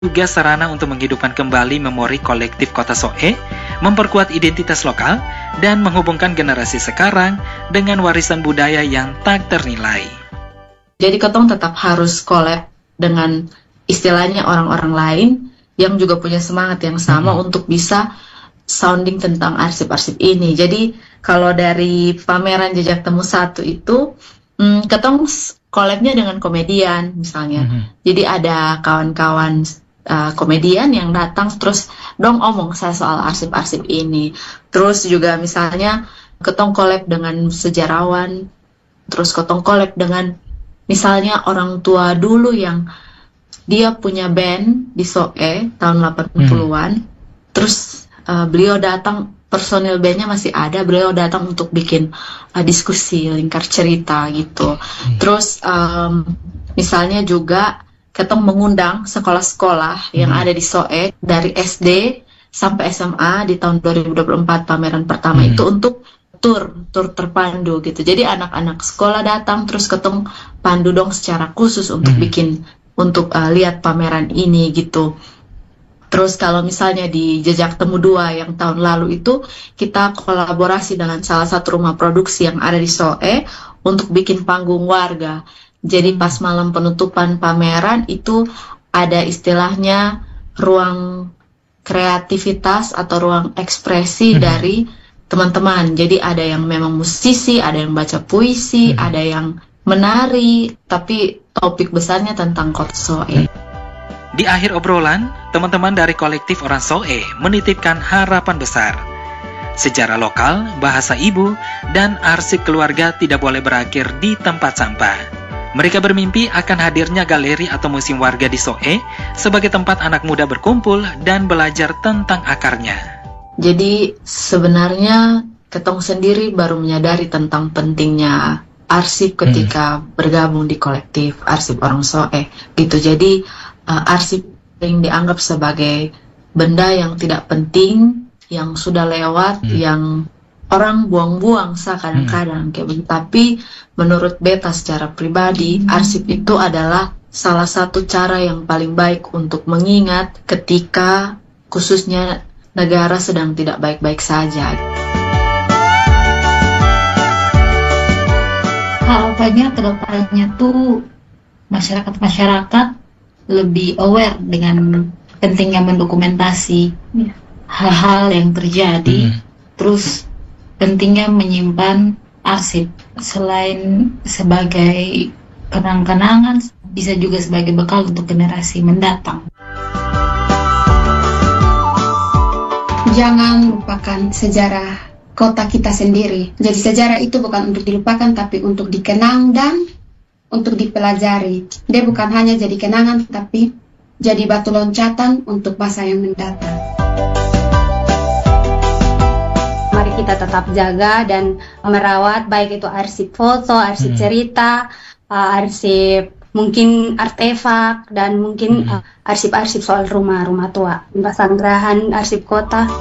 juga sarana untuk menghidupkan kembali memori kolektif Kota Soe, memperkuat identitas lokal, dan menghubungkan generasi sekarang dengan warisan budaya yang tak ternilai. Jadi ketong tetap harus collab dengan istilahnya orang-orang lain yang juga punya semangat yang sama untuk bisa sounding tentang arsip-arsip ini. Jadi kalau dari pameran Jejak Temu 1 itu, ketong collabnya dengan komedian misalnya. Jadi ada kawan-kawan komedian yang datang terus dong omong saya soal arsip-arsip ini. Terus juga misalnya ketong collab dengan sejarawan, terus ketong collab dengan misalnya orang tua dulu yang dia punya band di Soe tahun 80-an. Terus beliau datang, personil bandnya masih ada, beliau datang untuk bikin diskusi, lingkar cerita gitu. Terus misalnya juga ketong mengundang sekolah-sekolah yang ada di Soe dari SD sampai SMA di tahun 2024 pameran pertama itu untuk tur terpandu gitu. Jadi anak-anak sekolah datang terus ketong pandu dong secara khusus untuk bikin lihat pameran ini gitu. Terus kalau misalnya di Jejak Temu 2 yang tahun lalu itu kita kolaborasi dengan salah satu rumah produksi yang ada di Soe untuk bikin panggung warga. Jadi pas malam penutupan pameran itu ada istilahnya ruang kreativitas atau ruang ekspresi dari teman-teman. Jadi ada yang memang musisi, ada yang baca puisi, ada yang menari, tapi topik besarnya tentang Kota Soe. Di akhir obrolan, teman-teman dari kolektif orang Soe menitipkan harapan besar. Sejarah lokal, bahasa ibu, dan arsip keluarga tidak boleh berakhir di tempat sampah. Mereka bermimpi akan hadirnya galeri atau museum warga di Soe sebagai tempat anak muda berkumpul dan belajar tentang akarnya. Jadi sebenarnya ketong sendiri baru menyadari tentang pentingnya arsip ketika bergabung di kolektif arsip orang Soe gitu. Jadi arsip yang dianggap sebagai benda yang tidak penting, yang sudah lewat, yang orang buang-buang kadang-kadang kayak begitu. Tapi menurut beta secara pribadi, arsip itu adalah salah satu cara yang paling baik untuk mengingat ketika khususnya negara sedang tidak baik-baik saja. Harapannya kedepannya tuh masyarakat lebih aware dengan pentingnya mendokumentasi hal-hal yang terjadi, terus pentingnya menyimpan arsip selain sebagai kenang-kenangan, bisa juga sebagai bekal untuk generasi mendatang. Jangan lupakan sejarah kota kita sendiri. Jadi sejarah itu bukan untuk dilupakan, tapi untuk dikenang dan untuk dipelajari. Dia bukan hanya jadi kenangan, tapi jadi batu loncatan untuk masa yang mendatang. Mari kita tetap jaga dan merawat baik itu arsip foto, arsip cerita, arsip mungkin artefak, dan mungkin arsip-arsip soal rumah-rumah tua, pasanggrahan arsip kota.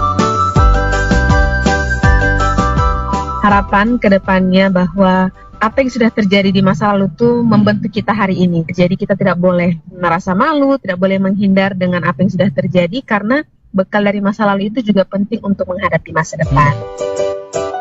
Harapan kedepannya bahwa apa yang sudah terjadi di masa lalu itu membentuk kita hari ini. Jadi kita tidak boleh merasa malu, tidak boleh menghindar dengan apa yang sudah terjadi, karena bekal dari masa lalu itu juga penting untuk menghadapi masa depan.